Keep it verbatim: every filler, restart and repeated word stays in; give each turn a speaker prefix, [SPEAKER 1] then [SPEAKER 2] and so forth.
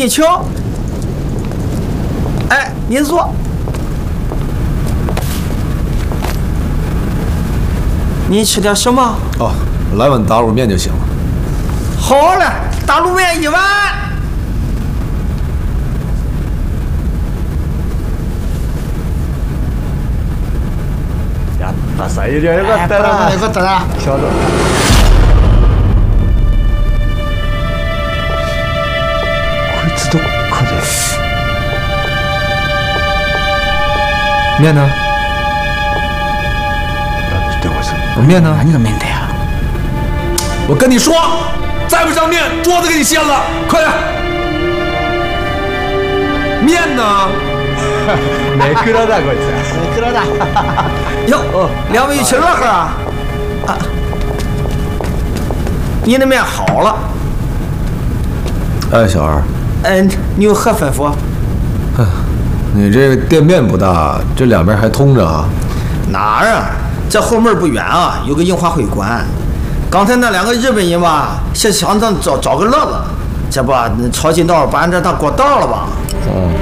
[SPEAKER 1] 你瞧。哎，您坐。你吃点什么？
[SPEAKER 2] 哦，来碗打卤面就行了。
[SPEAKER 1] 好嘞，打卤面一碗。
[SPEAKER 2] 呀，大三一点，我得了，
[SPEAKER 1] 我得了，
[SPEAKER 2] 小子。こいつどっかで。面呢？面呢？
[SPEAKER 1] 哪个面的呀？
[SPEAKER 2] 我跟你说，再不上面，桌子给你掀了！快点！面呢？没疙瘩过去，
[SPEAKER 1] 没疙瘩。哟，两位一起乐呵啊！啊，你的面好了。
[SPEAKER 2] 哎，小二。
[SPEAKER 1] 嗯，你有何吩咐？
[SPEAKER 2] 哼，你这个店面不大，这两边还通着啊？
[SPEAKER 1] 哪儿啊？这后门不远啊，有个樱花会馆。刚才那两个日本人吧，是想咱找找个乐子，这不抄近道把俺这当过道了吧？
[SPEAKER 2] 哦。